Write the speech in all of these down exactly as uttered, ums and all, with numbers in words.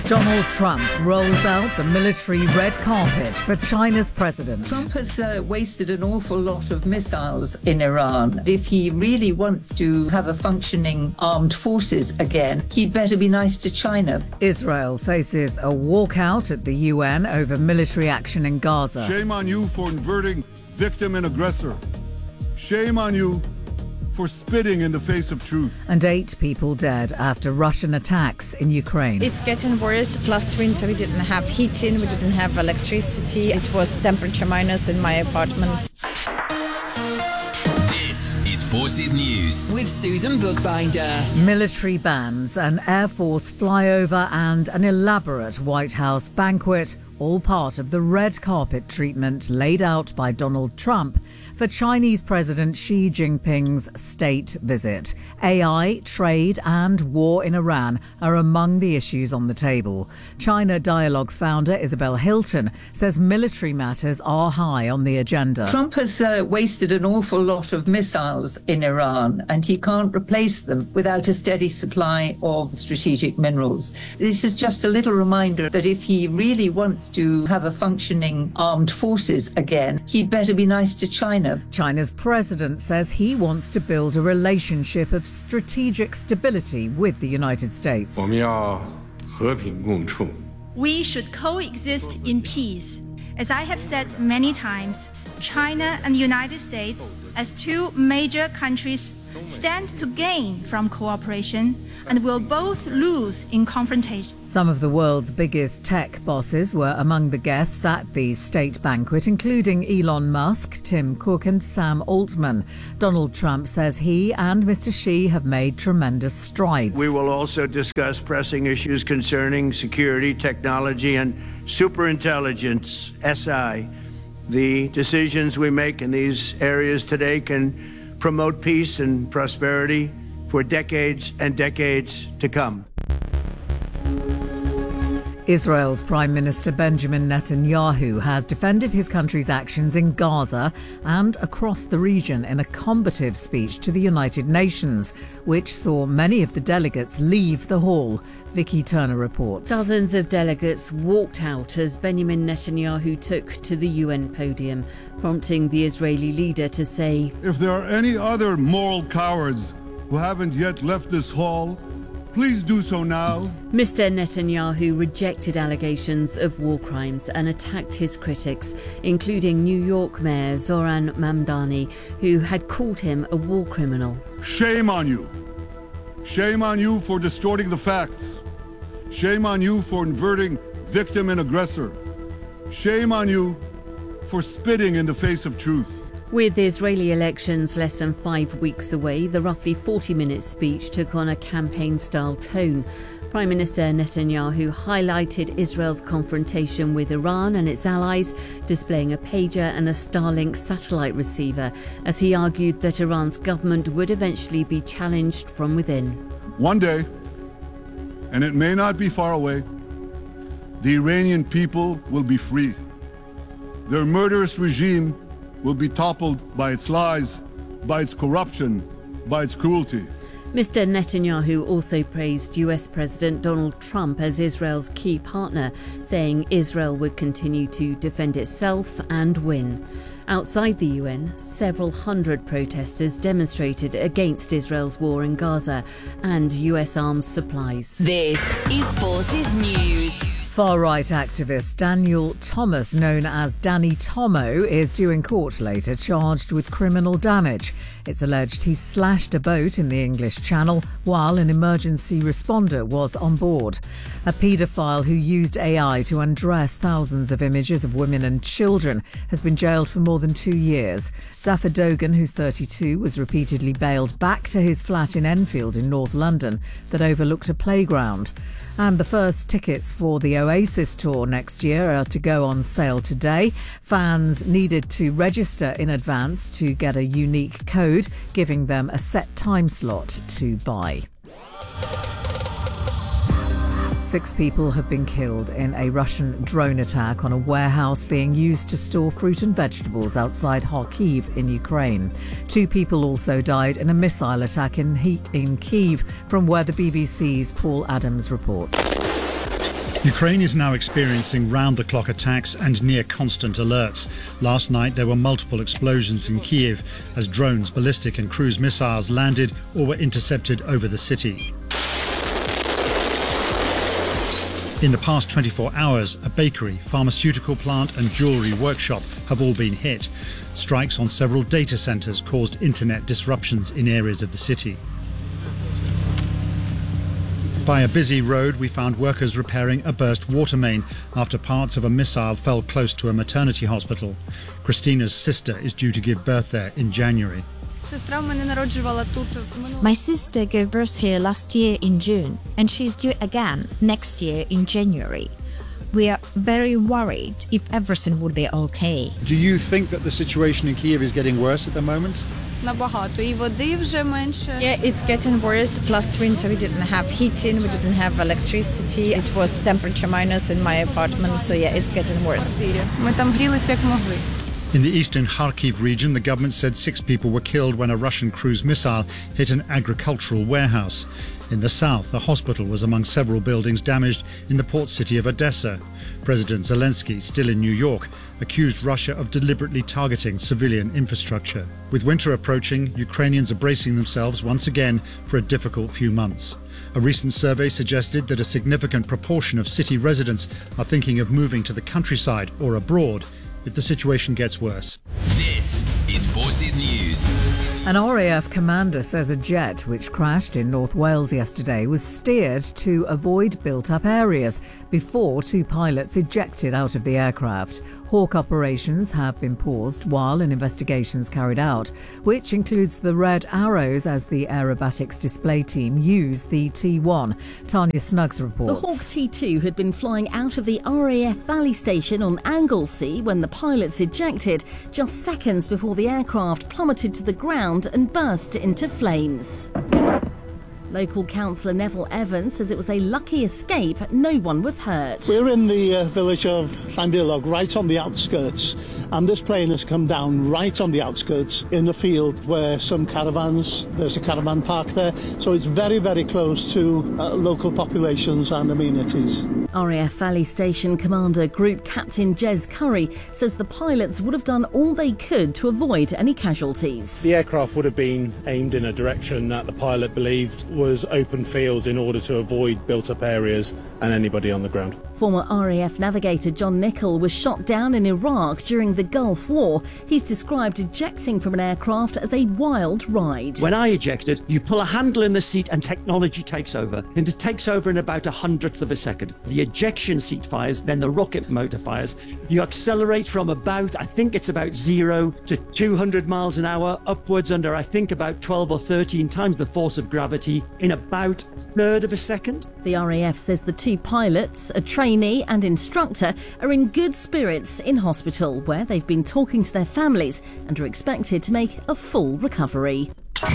Donald Trump rolls out the military red carpet for China's president. Trump has uh, wasted an awful lot of missiles in Iran. If he really wants to have a functioning armed forces again, he'd better be nice to China. Israel faces a walkout at the U N over military action in Gaza. Shame on you for inverting victim and aggressor. Shame on you for spitting in the face of truth. And eight people dead after Russian attacks in Ukraine. It's getting worse. Last winter we didn't have heating, we didn't have electricity. It was temperature minus in my apartments. This is Forces News with Susan Bookbinder. Military bands, an Air Force flyover and an elaborate White House banquet, all part of the red carpet treatment laid out by Donald Trump for Chinese President Xi Jinping's state visit. A I, trade and war in Iran are among the issues on the table. China Dialogue founder Isabel Hilton says military matters are high on the agenda. Trump has uh, wasted an awful lot of missiles in Iran, and he can't replace them without a steady supply of strategic minerals. This is just a little reminder that if he really wants to have a functioning armed forces again, he'd better be nice to China. China's president says he wants to build a relationship of strategic stability with the United States. We should coexist in peace. As I have said many times, China and the United States, as two major countries, stand to gain from cooperation and will both lose in confrontation. Some of the world's biggest tech bosses were among the guests at the state banquet, including Elon Musk, Tim Cook and Sam Altman. Donald Trump says he and Mister Xi have made tremendous strides. We will also discuss pressing issues concerning security, technology and superintelligence, S I. The decisions we make in these areas today can promote peace and prosperity for decades and decades to come. Israel's Prime Minister Benjamin Netanyahu has defended his country's actions in Gaza and across the region in a combative speech to the United Nations, which saw many of the delegates leave the hall. Vicky Turner reports. Dozens of delegates walked out as Benjamin Netanyahu took to the U N podium, prompting the Israeli leader to say, "If there are any other moral cowards who haven't yet left this hall, please do so now." Mister Netanyahu rejected allegations of war crimes and attacked his critics, including New York Mayor Zoran Mamdani, who had called him a war criminal. Shame on you. Shame on you for distorting the facts. Shame on you for inverting victim and aggressor. Shame on you for spitting in the face of truth. With Israeli elections less than five weeks away, the roughly forty-minute speech took on a campaign-style tone. Prime Minister Netanyahu highlighted Israel's confrontation with Iran and its allies, displaying a pager and a Starlink satellite receiver, as he argued that Iran's government would eventually be challenged from within. One day, and it may not be far away, the Iranian people will be free. Their murderous regime will be toppled by its lies, by its corruption, by its cruelty. Mister Netanyahu also praised U S President Donald Trump as Israel's key partner, saying Israel would continue to defend itself and win. Outside the U N, several hundred protesters demonstrated against Israel's war in Gaza and U S arms supplies. This is Forces News. Far-right activist Daniel Thomas, known as Danny Tomo, is due in court later, charged with criminal damage. It's alleged he slashed a boat in the English Channel while an emergency responder was on board. A paedophile who used A I to undress thousands of images of women and children has been jailed for more than two years. Zafar Dogan, who's thirty-two, was repeatedly bailed back to his flat in Enfield in North London that overlooked a playground. And the first tickets for the Oasis tour next year are to go on sale today. Fans needed to register in advance to get a unique code, giving them a set time slot to buy. Six people have been killed in a Russian drone attack on a warehouse being used to store fruit and vegetables outside Kharkiv in Ukraine. Two people also died in a missile attack in, he- in Kyiv, from where the B B C's Paul Adams reports. Ukraine is now experiencing round-the-clock attacks and near-constant alerts. Last night there were multiple explosions in Kyiv as drones, ballistic and cruise missiles landed or were intercepted over the city. In the past twenty-four hours, a bakery, pharmaceutical plant and jewellery workshop have all been hit. Strikes on several data centres caused internet disruptions in areas of the city. By a busy road, we found workers repairing a burst water main after parts of a missile fell close to a maternity hospital. Christina's sister is due to give birth there in January. My sister gave birth here last year in June, and she's due again next year in January. We are very worried if everything would be okay. Do you think that the situation in Kyiv is getting worse at the moment? Yeah, it's getting worse. Last winter we didn't have heating, we didn't have electricity. It was temperature minus in my apartment, so yeah, it's getting worse. In the eastern Kharkiv region, the government said six people were killed when a Russian cruise missile hit an agricultural warehouse. In the south, the hospital was among several buildings damaged in the port city of Odessa. President Zelensky, still in New York, accused Russia of deliberately targeting civilian infrastructure. With winter approaching, Ukrainians are bracing themselves once again for a difficult few months. A recent survey suggested that a significant proportion of city residents are thinking of moving to the countryside or abroad if the situation gets worse. This is Forces News. An R A F commander says a jet which crashed in North Wales yesterday was steered to avoid built-up areas before two pilots ejected out of the aircraft. Hawk operations have been paused while an investigation is carried out, which includes the Red Arrows as the aerobatics display team use the T one. Tanya Snuggs reports. The Hawk T two had been flying out of the R A F Valley Station on Anglesey when the pilots ejected, just seconds before the aircraft plummeted to the ground and burst into flames. Local councillor Neville Evans says it was a lucky escape, no one was hurt. We're in the uh, village of Llanbilog, right on the outskirts, and this plane has come down right on the outskirts in a field where some caravans, there's a caravan park there, so it's very, very close to uh, local populations and amenities. R A F Valley Station Commander Group Captain Jez Curry says the pilots would have done all they could to avoid any casualties. The aircraft would have been aimed in a direction that the pilot believed was open fields in order to avoid built-up areas and anybody on the ground. Former R A F navigator John Nichol was shot down in Iraq during the Gulf War. He's described ejecting from an aircraft as a wild ride. When I ejected, you pull a handle in the seat and technology takes over. And it takes over in about a hundredth of a second. The ejection seat fires, then the rocket motor fires. You accelerate from about, I think it's about zero to two hundred miles an hour, upwards under, I think, about twelve or thirteen times the force of gravity in about a third of a second. The R A F says the two pilots, a trainee and instructor, are in good spirits in hospital, where they've been talking to their families and are expected to make a full recovery.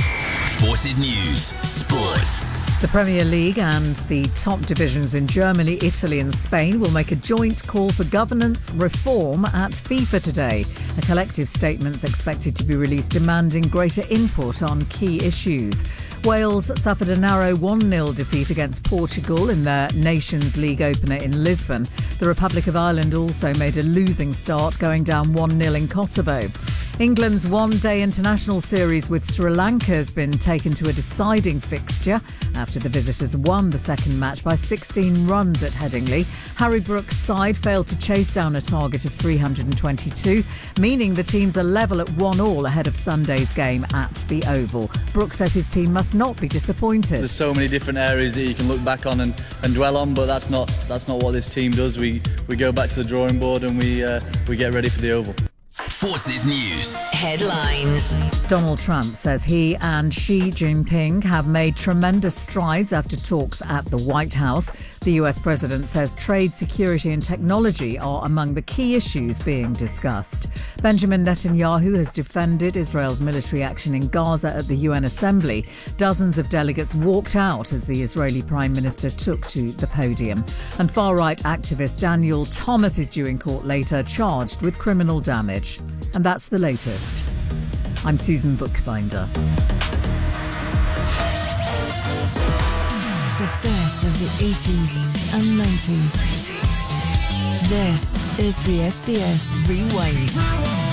Forces News Sport. The Premier League and the top divisions in Germany, Italy and Spain will make a joint call for governance reform at FIFA today. A collective statement's expected to be released demanding greater input on key issues. Wales suffered a narrow one nil defeat against Portugal in their Nations League opener in Lisbon. The Republic of Ireland also made a losing start, going down one nil in Kosovo. England's one-day international series with Sri Lanka has been taken to a deciding fixture after the visitors won the second match by sixteen runs at Headingley. Harry Brook's side failed to chase down a target of three hundred twenty-two, meaning the teams are level at one all ahead of Sunday's game at the Oval. Brook says his team must not be disappointed. There's so many different areas that you can look back on and, and dwell on, but that's not that's not what this team does. We we go back to the drawing board and we uh, we get ready for the Oval. Forces News Headlines. Donald Trump says he and Xi Jinping have made tremendous strides after talks at the White House. The U S president says trade, security and technology are among the key issues being discussed. Benjamin Netanyahu has defended Israel's military action in Gaza at the U N Assembly. Dozens of delegates walked out as the Israeli Prime Minister took to the podium. And far-right activist Daniel Thomas is due in court later, charged with criminal damage. And that's the latest. I'm Susan Bookbinder. The best of the eighties and nineties. This is B F B S Rewind.